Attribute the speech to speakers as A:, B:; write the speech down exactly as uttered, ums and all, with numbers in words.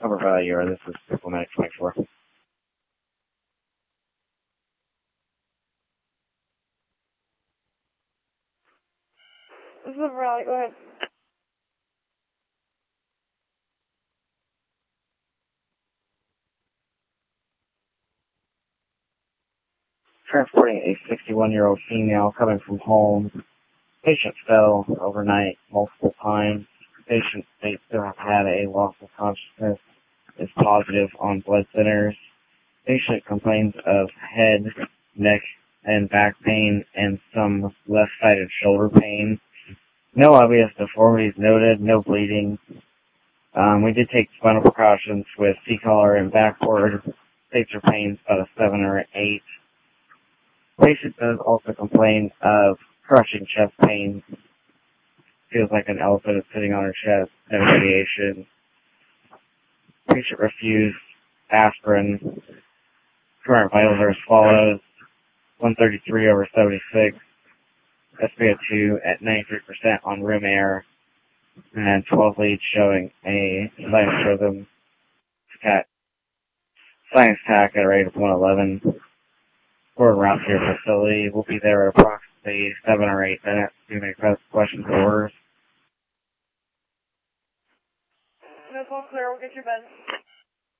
A: Cover value, or this is Diplomatic twenty-four.
B: This is Raleigh, go ahead.
A: Transporting a sixty-one-year-old female coming from home. Patient fell overnight multiple times. Patient states to have had a loss of consciousness. Is positive on blood thinners. Patient complains of head, neck, and back pain and some left-sided shoulder pain. No obvious deformities noted, no bleeding. Um, we did take spinal precautions with C-collar and backward. States her pains about a seven or an eight. Patient does also complain of crushing chest pain. Feels like an elephant is sitting on her chest. No radiation. Patient refused aspirin. Current vitals are as follows. one thirty-three over seventy-six. S p O two at ninety-three percent on room air. And twelve leads showing a sinus rhythm. Sinus tack at a rate of one eleven. We're around to your facility. We'll be there at approximately seven or eight minutes. Do you have any questions or orders?
B: That's all clear. We'll get your bed.